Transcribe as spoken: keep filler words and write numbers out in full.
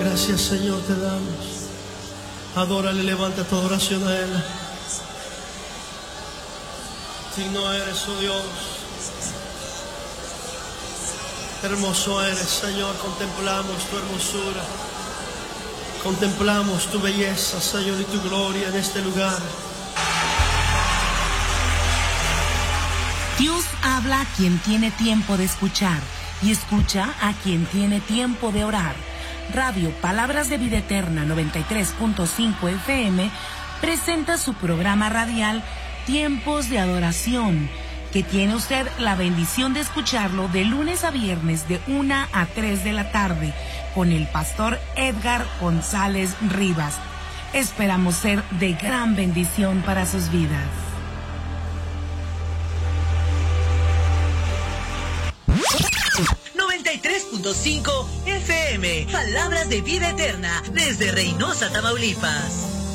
Gracias, Señor, te damos. Adórale, levanta tu oración a Él. Digno eres, oh Dios. Hermoso eres, Señor. Contemplamos tu hermosura. Contemplamos tu belleza, Señor, y tu gloria en este lugar. Dios habla a quien tiene tiempo de escuchar y escucha a quien tiene tiempo de orar. Radio Palabras de Vida Eterna noventa y tres punto cinco F M presenta su programa radial Tiempos de Adoración, que tiene usted la bendición de escucharlo de lunes a viernes de una a tres de la tarde con el pastor Edgar González Rivas. Esperamos ser de gran bendición para sus vidas. noventa y tres punto cinco F M, Palabras de Vida Eterna, desde Reynosa, Tamaulipas.